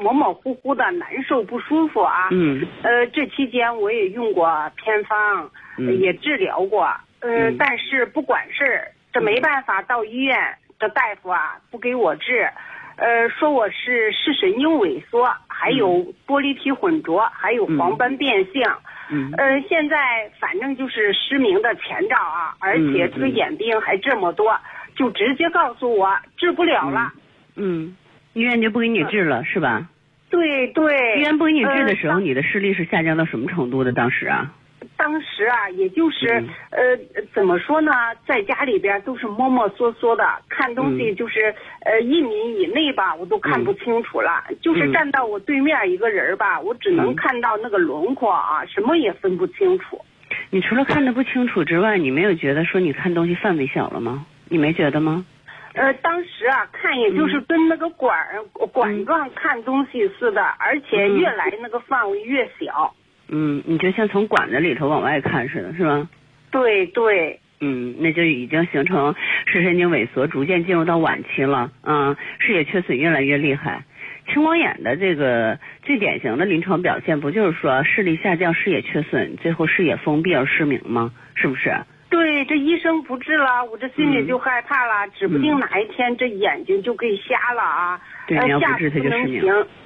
模模糊糊的难受不舒服啊。这期间我也用过偏方，也治疗过。但是不管事，这没办法到医院，这大夫啊不给我治，说我是视神经萎缩，还有玻璃体混浊，还有黄斑变性。现在反正就是失明的前兆啊，而且这个眼病还这么多，就直接告诉我治不了了。 医院就不给你治了，是吧？ 对对。 医院不给你治的时候，你的视力是下降到什么程度的？当时啊？ 当时啊，也就是怎么说呢，在家里边都是摸摸索索的，看东西就是1米以内吧，我都看不清楚了。就是站到我对面一个人吧，我只能看到那个轮廓啊，什么也分不清楚。 你除了看得不清楚之外，你没有觉得说你看东西范围小了吗？你没觉得吗？ 当时啊，看也就是跟那个管状看东西似的，而且越来那个范围越小。 你就像从管子里头往外看似的，是吧？ 对对。 那就已经形成视神经萎缩，逐渐进入到晚期了。视野缺损越来越厉害。青光眼的这个最典型的临床表现，不就是说视力下降、视野缺损，最后视野封闭而失明吗？是不是？ 对，这医生不治了，我这心里就害怕了，指不定哪一天这眼睛就给瞎了啊。 对，你要不治它就失明。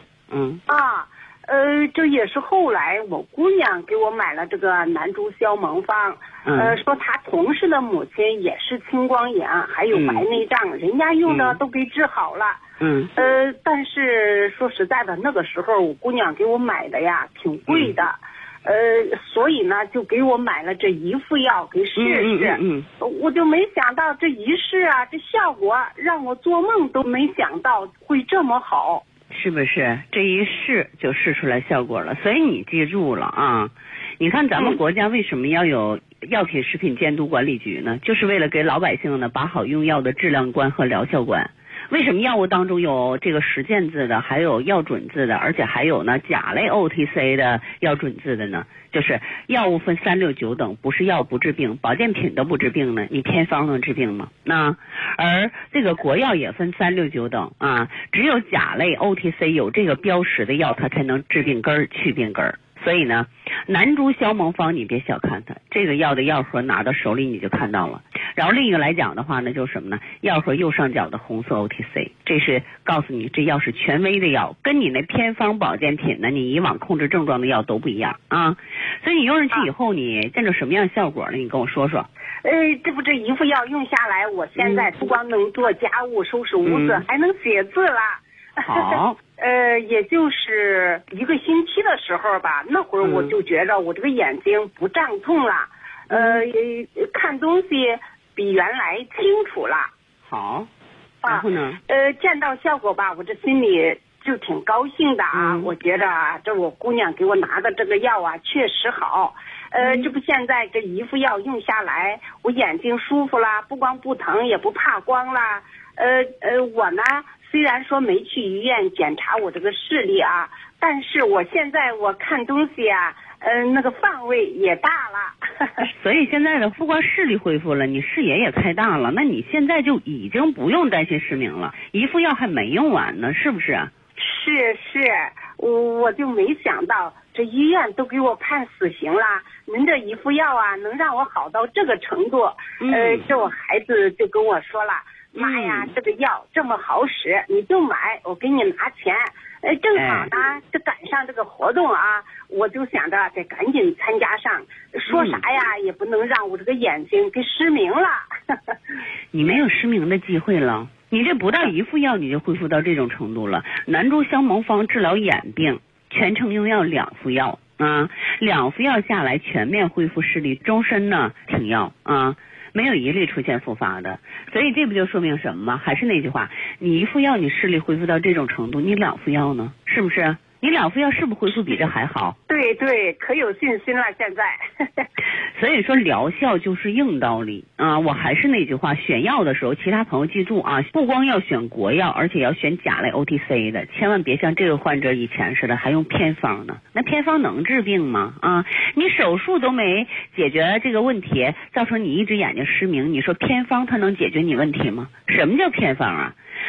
这也是后来我姑娘给我买了这个南珠消蒙方，说她同事的母亲也是青光眼，还有白内障，人家用的都给治好了。但是说实在的，那个时候我姑娘给我买的呀，挺贵的。所以呢，就给我买了这一副药给试试。我就没想到这一试啊，这效果让我做梦都没想到会这么好。 是不是？这一试就试出来效果了。所以你记住了啊！你看咱们国家为什么要有药品食品监督管理局呢？就是为了给老百姓呢把好用药的质量关和疗效关。为什么药物当中有这个实践字的，还有药准字的，而且还有呢甲类 OTC 的药准字的呢？就是药物分3、6、9等，不是药不治病，保健品都不治病呢，你偏方能治病吗？而这个国药也分3、6、9等啊，只有甲类 OTC 有这个标识的药，它才能治病根儿、去病根儿。所以呢，南珠消蒙方你别小看它，这个药的药盒拿到手里你就看到了。然后另一个来讲的话呢，就是什么呢？药盒右上角的红色 OTC， 这是告诉你这药是权威的药，跟你那偏方保健品呢，你以往控制症状的药都不一样啊。所以你用上去以后，你见着什么样效果呢？你跟我说说。 这一副药用下来，我现在不光能做家务、收拾屋子，还能写字了。 好。 也就是1个星期的时候吧，那会儿我就觉着我这个眼睛不胀痛了，看东西比原来清楚了。 好。然后呢？ 见到效果吧，我这心里就挺高兴的啊。我觉着这我姑娘给我拿的这个药啊，确实好。这不现在这一副药用下来，我眼睛舒服啦，不光不疼，也不怕光啦。我呢，虽然说没去医院检查我这个视力啊，但是我现在我看东西啊，那个范围也大了。 所以现在的不光视力恢复了，你视野也开大了，那你现在就已经不用担心失明了，一副药还没用完呢，是不是？ 是，我就没想到这医院都给我判死刑了，您这一副药啊，能让我好到这个程度。这我孩子就跟我说了，妈呀，这个药这么好使，你就买，我给你拿钱。正好呢，这赶上这个活动啊，我就想着得赶紧参加上，说啥呀也不能让我这个眼睛给失明了。 你没有失明的机会了，你这不到一副药你就恢复到这种程度了。南珠消蒙方治疗眼病，全程用药2副药啊，2副药下来全面恢复视力，终身呢停药啊。没有一例出现复发的，所以这不就说明什么吗？还是那句话，你一副药你视力恢复到这种程度，你2副药呢？是不是？你2副药是不是恢复比这还好？ 对，可有信心了现在。 所以说疗效就是硬道理啊！我还是那句话，选药的时候，其他朋友记住啊，不光要选国药，而且要选甲类 OTC 的，千万别像这个患者以前似的还用偏方呢。那偏方能治病吗？啊，你手术都没解决这个问题，造成你一只眼睛失明，你说偏方它能解决你问题吗？什么叫偏方啊？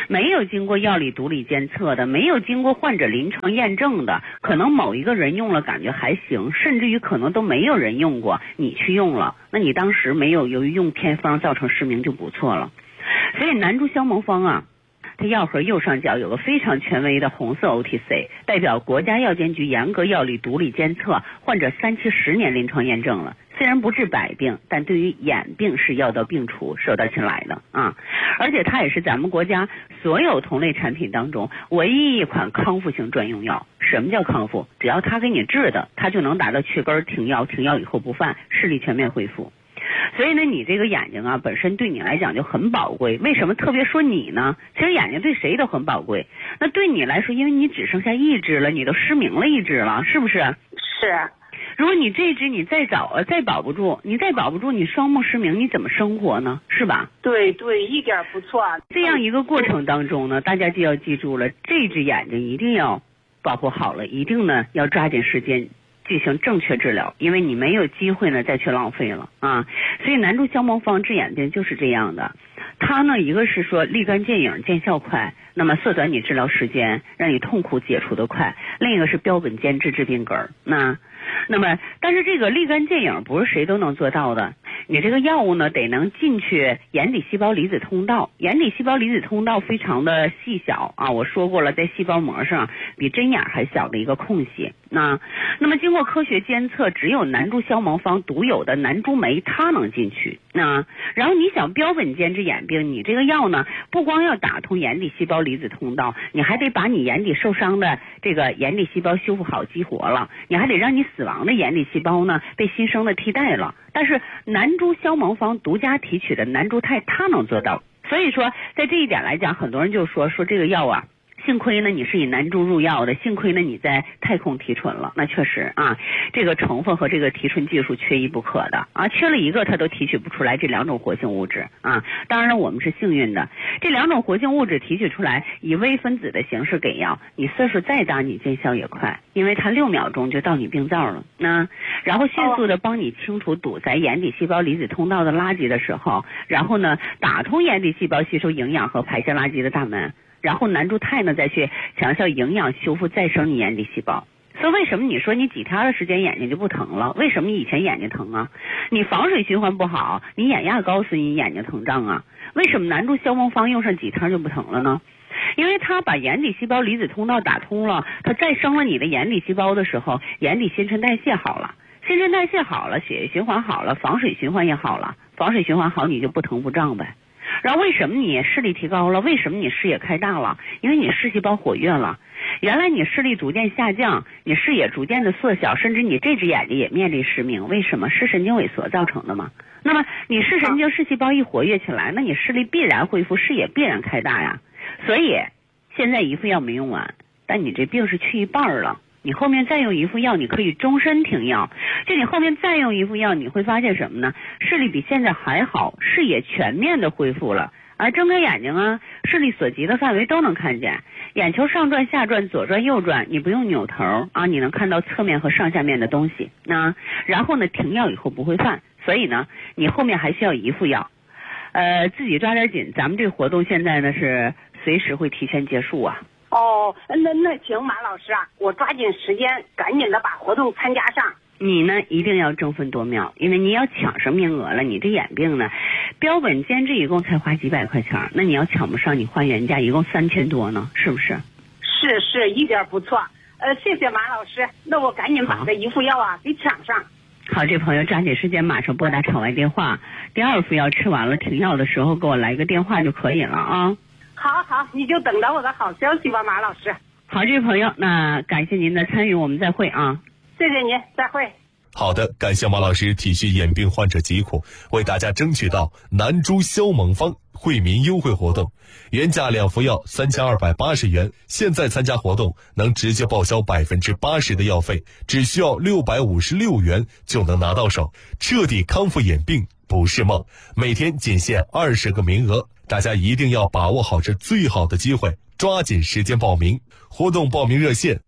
没有经过药理毒理监测的，没有经过患者临床验证的，可能某一个人用了感觉还行，甚至于可能都没有人用过，你去用了，那你当时没有由于用偏方造成失明就不错了。所以南珠消蒙方啊，它药盒右上角有个非常权威的红色 OTC， 代表国家药监局严格药理毒理监测，患者3期10年临床验证了。虽然不治百病，但对于眼病是药到病除，手到擒来的啊！而且它也是咱们国家所有同类产品当中唯一一款康复性专用药。什么叫康复？只要它给你治的，它就能达到去根停药，停药以后不犯，视力全面恢复。所以呢，你这个眼睛啊，本身对你来讲就很宝贵。为什么特别说你呢？其实眼睛对谁都很宝贵。那对你来说，因为你只剩下一只了，你都失明了一只了，是不是？ 是。 如果你这只你再保不住，你双目失明，你怎么生活呢？是吧？ 对对，一点不错。 这样一个过程当中呢，大家就要记住了，这只眼睛一定要保护好了，一定呢要抓紧时间进行正确治疗，因为你没有机会呢再去浪费了啊。所以南珠消蒙方治眼病就是这样的，它呢一个是说立竿见影见效快，那么缩短你治疗时间，让你痛苦解除的快；另一个是标本兼治治病根儿。那么但是这个立竿见影不是谁都能做到的，你这个药物呢得能进去眼底细胞离子通道，眼底细胞离子通道非常的细小啊，我说过了，在细胞膜上比针眼还小的一个空隙。那么经过科学监测，只有南珠消蒙方独有的南珠酶它能进去。然后你想标本兼治眼病，你这个药呢不光要打通眼底细胞离子通道，你还得把你眼底受伤的这个眼底细胞修复好激活了，你还得让你死亡的眼底细胞呢被新生的替代了。但是南珠消蒙方独家提取的南珠肽它能做到。所以说在这一点来讲，很多人就说这个药啊，幸亏呢你是以南珠入药的，幸亏呢你在太空提纯了。那确实啊，这个成分和这个提纯技术缺一不可的啊，缺了一个它都提取不出来这2种活性物质啊。当然我们是幸运的，这2种活性物质提取出来，以微分子的形式给药，你岁数再大你见效也快，因为它6秒钟就到你病灶了。然后迅速的帮你清除堵在眼底细胞离子通道的垃圾的时候，然后呢打通眼底细胞吸收营养和排泄垃圾的大门，然后南珠肽呢再去强效营养修复再生你眼底细胞。所以为什么你说你几天的时间眼睛就不疼了？为什么以前眼睛疼啊？你防水循环不好，你眼压高所以你眼睛疼胀啊。为什么南珠消蒙方用上几天就不疼了呢？因为它把眼底细胞离子通道打通了，它再生了你的眼底细胞的时候，眼底新陈代谢好了，新陈代谢好了，血液循环好了，防水循环也好了，防水循环好你就不疼不胀呗。然后为什么你视力提高了？为什么你视野开大了？因为你视细胞活跃了。原来你视力逐渐下降，你视野逐渐的缩小，甚至你这只眼睛也面临失明。为什么？视神经萎缩造成的嘛。那么你视神经视细胞一活跃起来，那你视力必然恢复，视野必然开大呀。所以现在一副药没用完，但你这病是去一半了，你后面再用一副药，你可以终身停药。就你后面再用一副药，你会发现什么呢？视力比现在还好，视野全面的恢复了。而睁开眼睛啊，视力所及的范围都能看见，眼球上转下转左转右转，你不用扭头啊，你能看到侧面和上下面的东西。然后呢停药以后不会犯，所以呢你后面还需要一副药。自己抓点紧，咱们这个活动现在呢是随时会提前结束啊。 那行，马老师啊，我抓紧时间赶紧的把活动参加上。 你呢一定要争分夺秒，因为你要抢上名额了。你这眼病呢标本兼治一共才花几百块钱，那你要抢不上，你换原价一共3000多呢，是不是？ 是一点不错。谢谢马老师，那我赶紧把这一副药啊给抢上。 好，这朋友抓紧时间马上拨打场外电话，第2副药吃完了停药的时候给我来个电话就可以了啊。 好，你就等着我的好消息吧，马老师。 好，这位朋友，那感谢您的参与，我们再会啊。 谢谢您，再会。 好的，感谢马老师体恤眼病患者疾苦，为大家争取到南珠消蒙方惠民优惠活动，原价2副药3280元，现在参加活动能直接报销80%的药费，只需要656元就能拿到手，彻底康复眼病不是梦。每天仅限20个名额，大家一定要把握好这最好的机会，抓紧时间报名。活动报名热线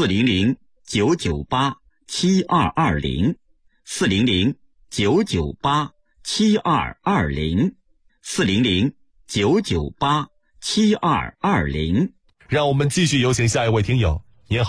400-998-7220 400-998-7220 400-998 7220。 让我们继续有请下一位听友。